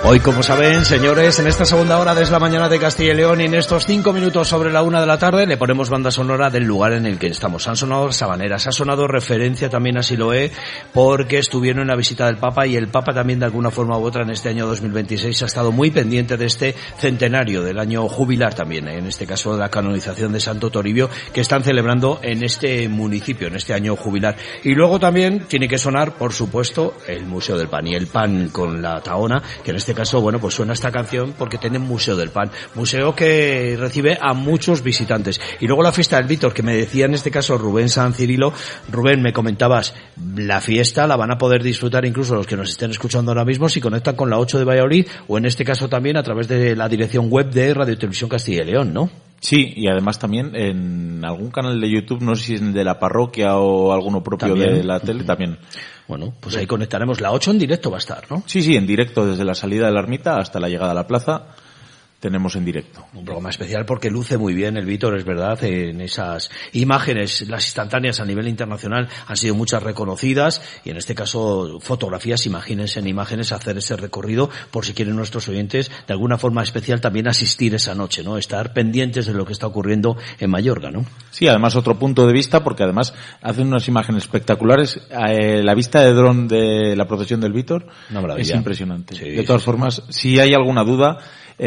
Hoy, como saben, señores, en esta segunda hora de Es la Mañana de Castilla y León y en estos 5 minutos sobre la 1 de la tarde le ponemos banda sonora del lugar en el que estamos. Han sonado Sabaneras, ha sonado referencia también a Siloé porque estuvieron en la visita del Papa y el Papa también de alguna forma u otra en este año 2026 ha estado muy pendiente de este centenario del año jubilar también, en este caso de la canonización de Santo Toribio que están celebrando en este municipio, en este año jubilar. Y luego también tiene que sonar, por supuesto, el Museo del Pan y el pan con la Tahona, que en este caso, bueno, pues suena esta canción porque tiene Museo del Pan, museo que recibe a muchos visitantes. Y luego la fiesta del Vítor, que me decía en este caso Rubén San Cirilo. Rubén, me comentabas, la fiesta la van a poder disfrutar incluso los que nos estén escuchando ahora mismo si conectan con la 8 de Valladolid o en este caso también a través de la dirección web de Radio y Televisión Castilla y León, ¿no? Sí, y además también en algún canal de YouTube, no sé si es el de la parroquia o alguno propio ¿también? De la tele, también. Bueno, pues ahí conectaremos. La 8 en directo va a estar, ¿no? Sí, en directo, desde la salida de la ermita hasta la llegada a la plaza. Tenemos en directo. Un programa especial porque luce muy bien el Vítor, es verdad, en esas imágenes, las instantáneas a nivel internacional han sido muchas reconocidas y en este caso fotografías, imagínense en imágenes hacer ese recorrido por si quieren nuestros oyentes de alguna forma especial también asistir esa noche, ¿no? Estar pendientes de lo que está ocurriendo en Mayorga, ¿no? Sí, además otro punto de vista porque además hacen unas imágenes espectaculares. La vista de dron de la procesión del Vítor es impresionante. Sí, de todas formas, si hay alguna duda,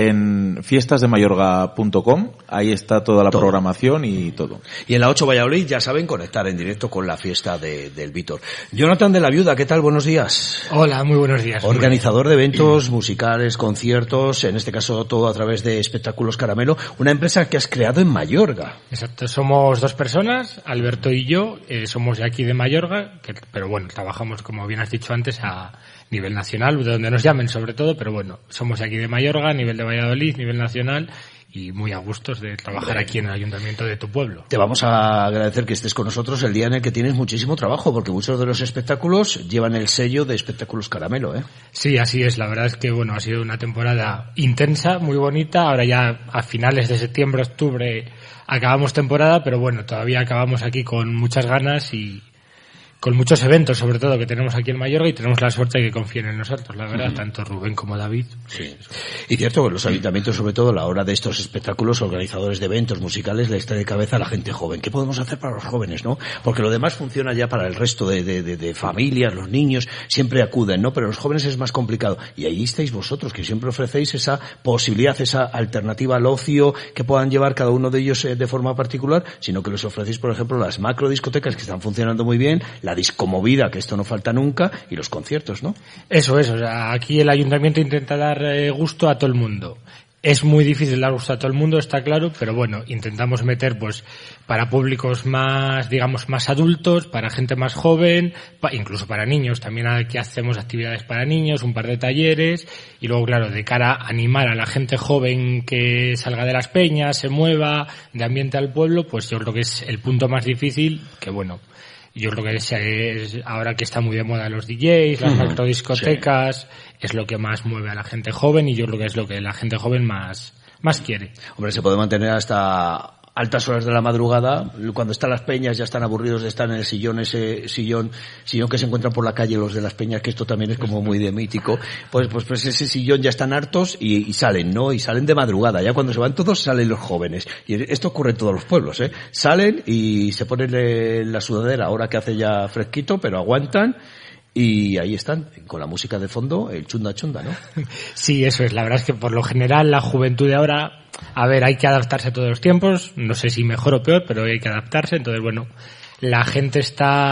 en fiestasdemayorga.com, ahí está toda la programación y todo. Y en la 8 Valladolid, ya saben, conectar en directo con la fiesta del Vítor. Jonathan de la Viuda, ¿qué tal? Buenos días. Hola, muy buenos días. Organizador de eventos musicales, conciertos, en este caso todo a través de Espectáculos Caramelo, una empresa que has creado en Mayorga. Exacto, somos dos personas, Alberto y yo, somos de aquí de Mayorga, pero bueno, trabajamos, como bien has dicho antes, a nivel nacional, de donde nos llamen sobre todo, pero bueno, somos de aquí de Mayorga, a nivel de Valladolid, nivel nacional, y muy a gustos de trabajar aquí en el ayuntamiento de tu pueblo. Te vamos a agradecer que estés con nosotros el día en el que tienes muchísimo trabajo, porque muchos de los espectáculos llevan el sello de Espectáculos Caramelo, ¿eh? Sí, así es. La verdad es que, bueno, ha sido una temporada intensa, muy bonita. Ahora ya a finales de septiembre, octubre acabamos temporada, pero bueno, todavía acabamos aquí con muchas ganas y con muchos eventos, sobre todo, que tenemos aquí en Mayorga y tenemos la suerte de que confíen en nosotros, la verdad, tanto Rubén como David. Sí. Y cierto que los ayuntamientos, sobre todo a la hora de estos espectáculos, organizadores de eventos musicales, les trae de cabeza a la gente joven. ¿Qué podemos hacer para los jóvenes, no? Porque lo demás funciona ya para el resto de familias, los niños siempre acuden, ¿no? Pero los jóvenes es más complicado. Y ahí estáis vosotros, que siempre ofrecéis esa posibilidad, esa alternativa al ocio que puedan llevar cada uno de ellos de forma particular, sino que les ofrecéis, por ejemplo, las macrodiscotecas que están funcionando muy bien, la discomovida, que esto no falta nunca, y los conciertos, ¿no? Eso es, o sea, aquí el ayuntamiento intenta dar gusto a todo el mundo. Es muy difícil dar gusto a todo el mundo, está claro, pero bueno, intentamos meter pues para públicos más, digamos, más adultos, para gente más joven, incluso para niños. También aquí hacemos actividades para niños, un par de talleres, y luego, claro, de cara a animar a la gente joven que salga de las peñas, se mueva, de ambiente al pueblo, pues yo creo que es el punto más difícil, que bueno, yo creo que es ahora que está muy de moda los DJs, las macrodiscotecas, sí, es lo que más mueve a la gente joven y yo creo que es lo que la gente joven más quiere. Hombre, se puede mantener hasta altas horas de la madrugada, cuando están las peñas ya están aburridos de estar en el sillón, ese sillón que se encuentran por la calle los de las peñas, que esto también es como muy de mítico, pues ese sillón ya están hartos y salen, ¿no? Y salen de madrugada, ya cuando se van todos salen los jóvenes. Y esto ocurre en todos los pueblos, ¿eh? Salen y se ponen la sudadera, ahora que hace ya fresquito, pero aguantan. Y ahí están, con la música de fondo, el chunda chunda, ¿no? Sí, eso es. La verdad es que por lo general la juventud de ahora, a ver, hay que adaptarse a todos los tiempos. No sé si mejor o peor, pero hay que adaptarse. Entonces, bueno, la gente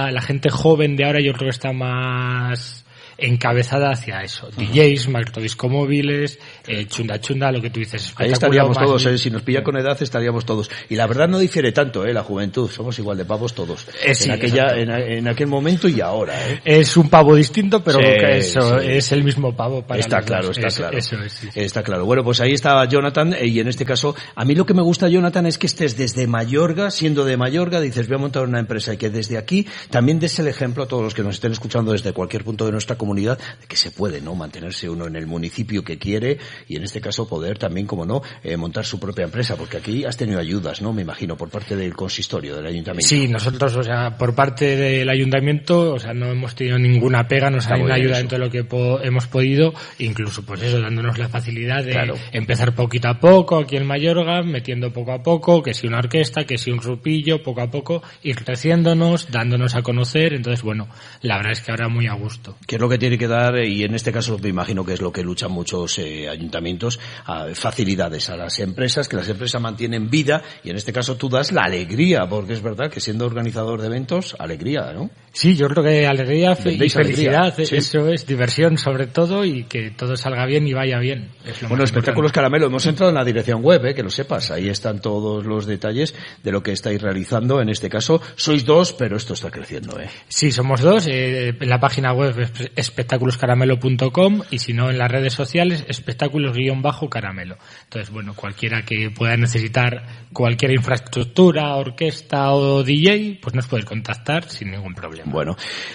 joven de ahora yo creo que está más encabezada hacia eso. DJs, macrodiscomóviles, chunda chunda, lo que tú dices. Ahí estaríamos todos, si nos pilla con edad estaríamos todos. Y la verdad no difiere tanto, la juventud, somos igual de pavos todos. Sí, en aquel momento y ahora, Es un pavo distinto, pero es el mismo pavo para está claro, está claro. Eso es, sí. Está claro. Bueno, pues ahí estaba Jonathan, y en este caso, a mí lo que me gusta, Jonathan, es que estés desde Mayorga, siendo de Mayorga, dices, voy a montar una empresa, y que desde aquí también des el ejemplo a todos los que nos estén escuchando desde cualquier punto de nuestra comunidad, comunidad, de que se puede, ¿no?, mantenerse uno en el municipio que quiere y en este caso poder también, como no, montar su propia empresa, porque aquí has tenido ayudas, ¿no?, me imagino, por parte del consistorio, del ayuntamiento. Sí, nosotros, o sea, por parte del ayuntamiento, o sea, no hemos tenido ninguna pega, nos han ayudado en todo lo que hemos podido, incluso pues eso, dándonos la facilidad de empezar poquito a poco aquí en Mayorga, metiendo poco a poco, que si una orquesta, que si un grupillo, poco a poco, ir creciéndonos, dándonos a conocer. Entonces, bueno, la verdad es que ahora muy a gusto. ¿Qué es lo que tiene que dar? Y en este caso me imagino que es lo que luchan muchos ayuntamientos, facilidades a las empresas, que las empresas mantienen vida, y en este caso tú das la alegría, porque es verdad que siendo organizador de eventos, alegría, ¿no? Sí, yo creo que alegría y felicidad, sí. Eso es, diversión sobre todo, y que todo salga bien y vaya bien. Bueno, Espectáculos Caramelo, hemos entrado en la dirección web, que lo sepas, ahí están todos los detalles de lo que estáis realizando. En este caso sois 2, pero esto está creciendo, Sí, somos 2, en la página web espectaculoscaramelo.com, y si no en las redes sociales espectáculos_caramelo. Entonces, bueno, cualquiera que pueda necesitar cualquier infraestructura, orquesta o DJ, pues nos puede contactar sin ningún problema. Bueno,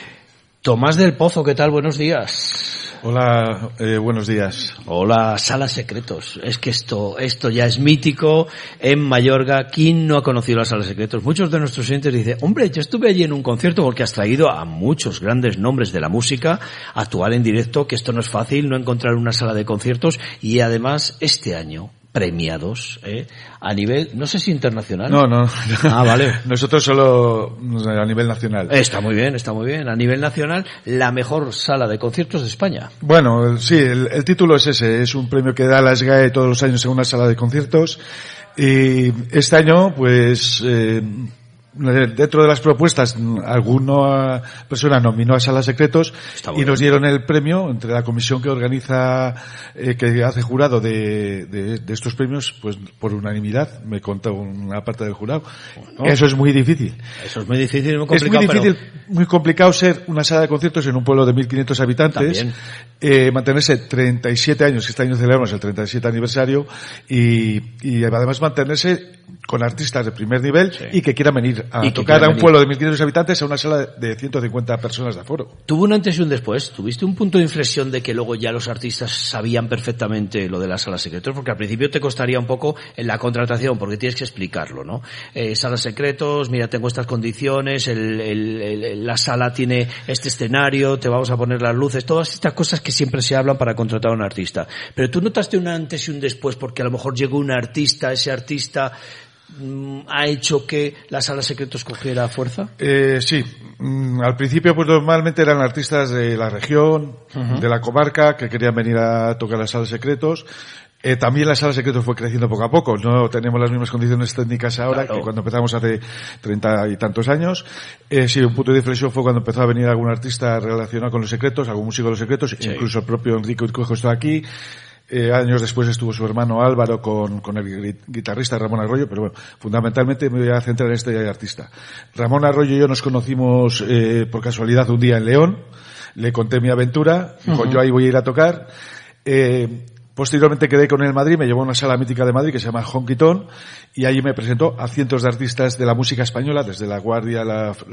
Tomás del Pozo, ¿qué tal? Buenos días. Hola, buenos días. Hola, Salas Secretos. Es que esto ya es mítico en Mayorga. ¿Quién no ha conocido las Salas Secretos? Muchos de nuestros oyentes dicen, hombre, yo estuve allí en un concierto, porque has traído a muchos grandes nombres de la música a actuar en directo, que esto no es fácil, no encontrar una sala de conciertos, y además este año premiados, a nivel, no sé si internacional. No. Ah, vale. Nosotros solo a nivel nacional. Está muy bien. A nivel nacional, la mejor sala de conciertos de España. Bueno, sí, el título es ese, es un premio que da la SGAE todos los años en una sala de conciertos, y este año, pues, dentro de las propuestas, alguna persona nominó a Salas Secretos y nos dieron el premio entre la comisión que organiza, que hace jurado de estos premios, pues por unanimidad, me contó una parte del jurado. ¿No? Eso es muy difícil. Muy complicado. Es muy difícil, muy complicado ser una sala de conciertos en un pueblo de 1.500 habitantes, mantenerse 37 años, que este año celebramos el 37 aniversario, y además mantenerse con artistas de primer nivel y que quieran venir a tocar a un pueblo de 1.500 habitantes a una sala de 150 personas de aforo. Tuvo un antes y un después. ¿Tuviste un punto de inflexión de que luego ya los artistas sabían perfectamente lo de las Salas Secretos? Porque al principio te costaría un poco en la contratación, porque tienes que explicarlo, ¿no? Salas Secretos, mira, tengo estas condiciones, la sala tiene este escenario, te vamos a poner las luces, todas estas cosas que siempre se hablan para contratar a un artista. Pero tú notaste un antes y un después, porque a lo mejor llegó un artista, ese artista ha hecho que la Sala Secretos cogiera fuerza. Sí, al principio pues normalmente eran artistas de la región, de la comarca, que querían venir a tocar las Salas Secretos. También la Sala Secretos fue creciendo poco a poco, no tenemos las mismas condiciones técnicas ahora que cuando empezamos hace 30 y tantos años. Sí, un punto de inflexión fue cuando empezó a venir algún artista relacionado con los secretos, algún músico de los secretos, incluso el propio Enrique Urquijo está aquí. Años después estuvo su hermano Álvaro con el guitarrista Ramón Arroyo, pero bueno, fundamentalmente me voy a centrar en este artista. Ramón Arroyo y yo nos conocimos por casualidad un día en León, le conté mi aventura, dijo, yo ahí voy a ir a tocar. Posteriormente quedé con él en Madrid, me llevó a una sala mítica de Madrid que se llama Honky Tonk, y allí me presentó a cientos de artistas de la música española, desde La Guardia,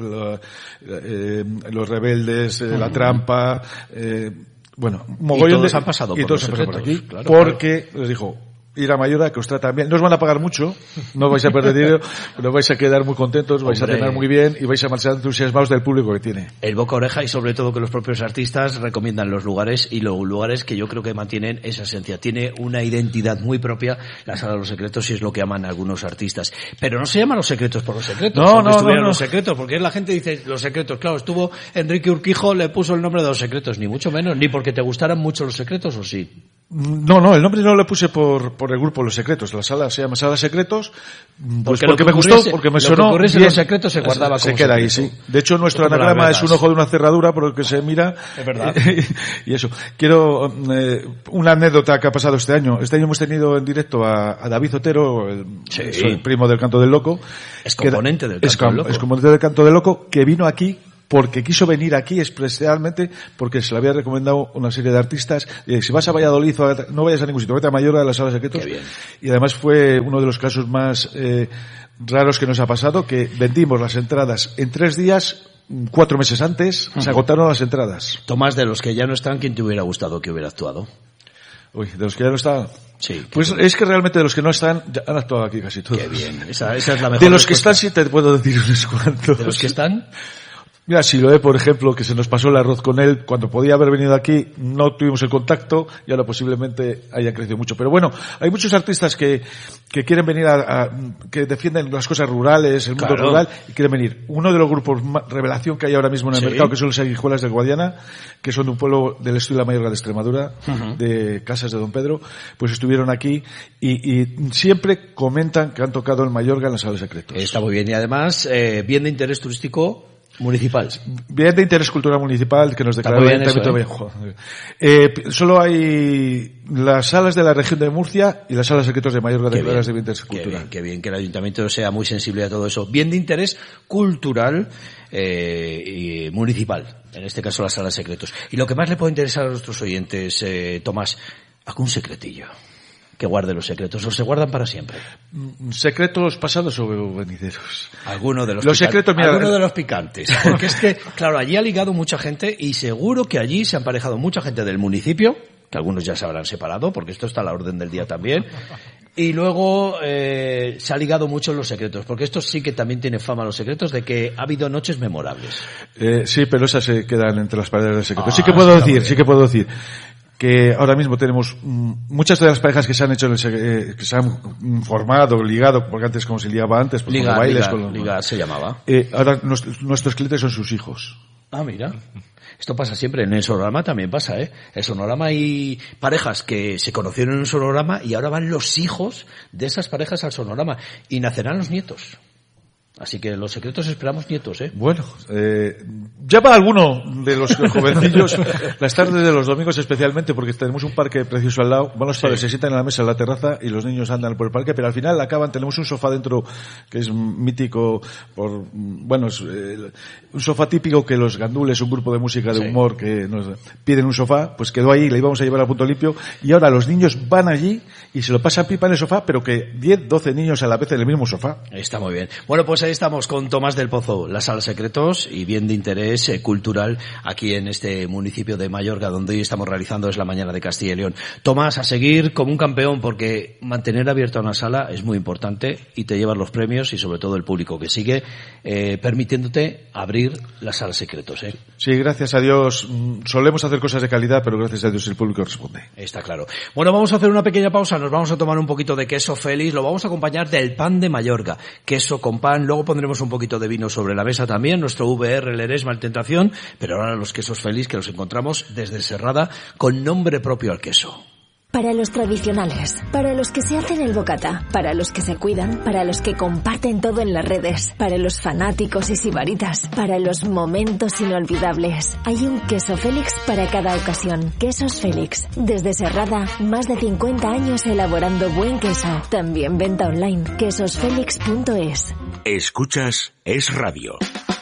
Los Rebeldes, La Trampa, bueno, mogollón y todos han pasado por todos han pasado por aquí, claro, porque les dijo, ir a Mayorga, que os tratan bien, no os van a pagar mucho, no vais a perder dinero, pero vais a quedar muy contentos, vais a cenar muy bien y vais a marchar entusiasmados del público que tiene. El boca a oreja, y sobre todo que los propios artistas recomiendan los lugares, y los lugares que yo creo que mantienen esa esencia. Tiene una identidad muy propia la Sala de los Secretos, y es lo que aman algunos artistas. Pero no se llaman Los Secretos por los secretos. No. Los Secretos, porque la gente dice Los Secretos. Claro, estuvo Enrique Urquijo, le puso el nombre de Los Secretos, ni mucho menos, ni porque te gustaran mucho Los Secretos, ¿o sí? No, el nombre no lo puse por el grupo Los Secretos. La sala se llama Sala Secretos, pues porque me gustó, porque me sonó bien. Los Secretos se guardaba se queda ahí, sí. De hecho, nuestro anagrama es un ojo de una cerradura por el que se mira. Es verdad. Y eso. Quiero una anécdota que ha pasado este año. Este año hemos tenido en directo a David Otero, el primo del Canto del Loco. Es componente del Canto del Loco. Es componente del Canto del Loco, que vino aquí porque quiso venir aquí especialmente porque se le había recomendado una serie de artistas. Si vas a Valladolid, no vayas a ningún sitio, vete a Mayorga, a la Sala Secretos. Y además fue uno de los casos más raros que nos ha pasado, que vendimos las entradas en 3 días 4 meses antes, se agotaron las entradas. Tomás, de los que ya no están, ¿quién te hubiera gustado que hubiera actuado? Uy, de los que ya no están. Sí. Pues es que realmente de los que no están, ya han actuado aquí casi todos. Qué bien. Esa es la mejor. De los que están sí te puedo decir unos cuantos. ¿De los que están? Mira, Siloé, por ejemplo, que se nos pasó el arroz con él, cuando podía haber venido aquí, no tuvimos el contacto, y ahora posiblemente haya crecido mucho. Pero bueno, hay muchos artistas que quieren venir que defienden las cosas rurales, el mundo rural, y quieren venir. Uno de los grupos revelación que hay ahora mismo en el mercado, que son los Sanguijuelas del Guadiana, que son de un pueblo del Estado de la Mayorga de Extremadura, de Casas de Don Pedro, pues estuvieron aquí, y siempre comentan que han tocado en Mayorga en la Sala de Secretos. Está muy bien, y además, bien de interés turístico municipal. Bien de interés cultural municipal que nos declaró el Ayuntamiento de Vallejo. Solo hay las salas de la región de Murcia y las salas de secretos de Mayorga declaradas de bien de interés cultural. Qué bien que el Ayuntamiento sea muy sensible a todo eso. Bien de interés cultural y municipal. En este caso las salas de secretos. Y lo que más le puede interesar a nuestros oyentes, Tomás, algún secretillo que guarde los secretos, o se guardan para siempre. ¿Secretos pasados o venideros? Alguno de los secretos, mira, alguno de los picantes. Porque es que, claro, allí ha ligado mucha gente y seguro que allí se ha emparejado mucha gente del municipio, que algunos ya se habrán separado, porque esto está a la orden del día también. Y luego se ha ligado mucho en los secretos, porque esto sí que también tiene fama, los secretos, de que ha habido noches memorables. Sí, pero esas se quedan entre las paredes del secreto. Sí que puedo decir que ahora mismo tenemos muchas de las parejas que se han hecho que se han formado, ligado, porque antes como se liaba antes, pues liga, con los bailes, liga se llamaba. Ahora nuestros clientes son sus hijos. Ah, mira. Esto pasa siempre, en el Sonorama también pasa, ¿eh? En Sonorama hay parejas que se conocieron en el Sonorama y ahora van los hijos de esas parejas al Sonorama y nacerán los nietos. Así que los secretos esperamos nietos, ¿eh? Bueno, llama a alguno de los jovencillos las tardes de los domingos especialmente, porque tenemos un parque precioso al lado. Van los padres, se sientan en la mesa en la terraza y los niños andan por el parque, pero al final acaban, tenemos un sofá dentro que es mítico es un sofá típico que los gandules, un grupo de música de humor que nos piden un sofá, pues quedó ahí, le íbamos a llevar a punto limpio y ahora los niños van allí y se lo pasan pipa en el sofá, pero que 10, 12 niños a la vez en el mismo sofá. Está muy bien. Bueno, pues ahí estamos con Tomás del Pozo, la Sala Secretos y bien de interés cultural aquí en este municipio de Mayorga, donde hoy estamos realizando Es la Mañana de Castilla y León. Tomás, a seguir como un campeón, porque mantener abierta una sala es muy importante y te llevas los premios y sobre todo el público que sigue permitiéndote abrir la Sala Secretos, ¿eh? Sí, gracias a Dios. Solemos hacer cosas de calidad, pero gracias a Dios el público responde. Está claro. Bueno, vamos a hacer una pequeña pausa, nos vamos a tomar un poquito de queso Félix, lo vamos a acompañar del pan de Mayorga, queso con pan, luego pondremos un poquito de vino sobre la mesa también, nuestro VR, el Eresma, el Tentación, pero ahora los quesos Félix que los encontramos desde Serrada con nombre propio al queso. Para los tradicionales, para los que se hacen el bocata, para los que se cuidan, para los que comparten todo en las redes, para los fanáticos y sibaritas, para los momentos inolvidables. Hay un queso Félix para cada ocasión. Quesos Félix. Desde Serrada, más de 50 años elaborando buen queso. También venta online. quesosfelix.es. Escuchas Es Radio.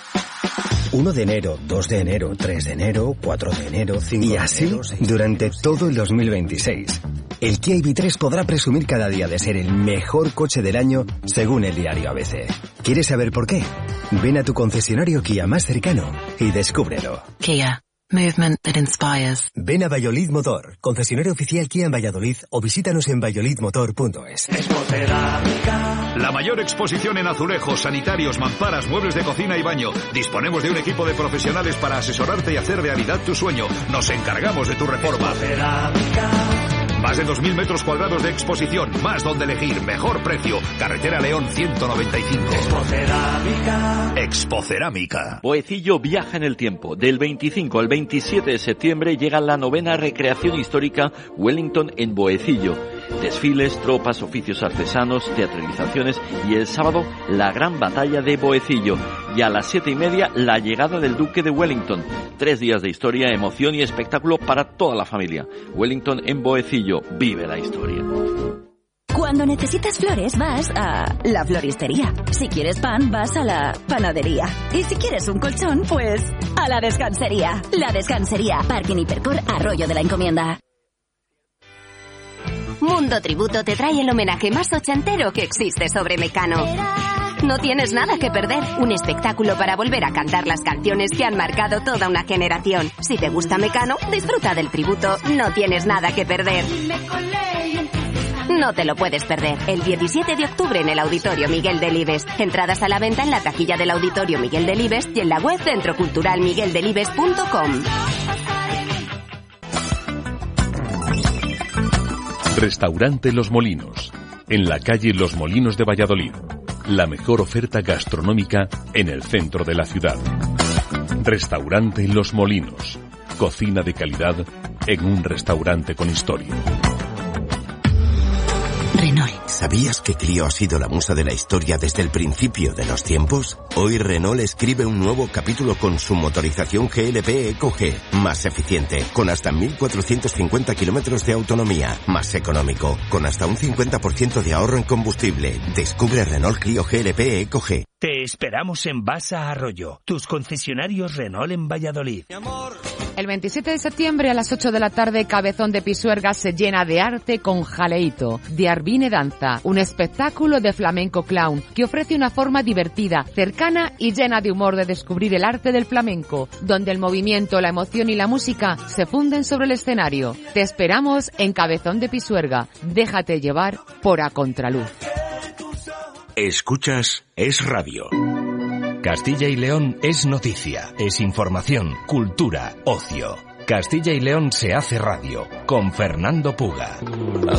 1 de enero, 2 de enero, 3 de enero, 4 de enero, 5 de enero... Y así, durante todo el 2026. El Kia EV3 podrá presumir cada día de ser el mejor coche del año, según el diario ABC. ¿Quieres saber por qué? Ven a tu concesionario Kia más cercano y descúbrelo. Kia. Movement that inspires. Ven a Valladolid Motor, concesionario oficial Kia en Valladolid, o visítanos en valladolidmotor.es. La mayor exposición en azulejos, sanitarios, mamparas, muebles de cocina y baño. Disponemos de un equipo de profesionales para asesorarte y hacer realidad tu sueño. Nos encargamos de tu reforma. Más de 2.000 metros cuadrados de exposición, más donde elegir, mejor precio. Carretera León 195. Expocerámica. Boecillo viaja en el tiempo. Del 25 al 27 de septiembre llega la 9ª recreación histórica Wellington en Boecillo. Desfiles, tropas, oficios artesanos, teatralizaciones y el sábado la gran batalla de Boecillo. Y a las 7:30 la llegada del Duque de Wellington. 3 días de historia, emoción y espectáculo para toda la familia. Wellington en Boecillo. Vive la historia. Cuando necesitas flores vas a la floristería. Si quieres pan vas a la panadería. Y si quieres un colchón, pues a la descansería. La Descansería. Parking Hipercor Arroyo de la Encomienda. Mundo Tributo te trae el homenaje más ochentero que existe sobre Mecano. No tienes nada que perder. Un espectáculo para volver a cantar las canciones que han marcado toda una generación. Si te gusta Mecano, disfruta del tributo. No tienes nada que perder. No te lo puedes perder. El 17 de octubre en el Auditorio Miguel Delibes. Entradas a la venta en la taquilla del Auditorio Miguel Delibes y en la web centroculturalmigueldelibes.com. Restaurante Los Molinos, en la calle Los Molinos de Valladolid. La mejor oferta gastronómica en el centro de la ciudad. Restaurante Los Molinos. Cocina de calidad en un restaurante con historia. Renault. ¿Sabías que Clio ha sido la musa de la historia desde el principio de los tiempos? Hoy Renault escribe un nuevo capítulo con su motorización GLP EcoG, más eficiente, con hasta 1.450 kilómetros de autonomía, más económico, con hasta un 50% de ahorro en combustible. Descubre Renault Clio GLP EcoG. Te esperamos en Basa Arroyo, tus concesionarios Renault en Valladolid. El 27 de septiembre a las 8 de la tarde, Cabezón de Pisuerga se llena de arte con Jaleito, de Arvine Danza, un espectáculo de flamenco clown que ofrece una forma divertida, cercana y llena de humor de descubrir el arte del flamenco, donde el movimiento, la emoción y la música se funden sobre el escenario. Te esperamos en Cabezón de Pisuerga. Déjate llevar por A Contraluz. Escuchas Es Radio. Castilla y León es noticia, es información, cultura, ocio. Castilla y León se hace radio con Fernando Puga.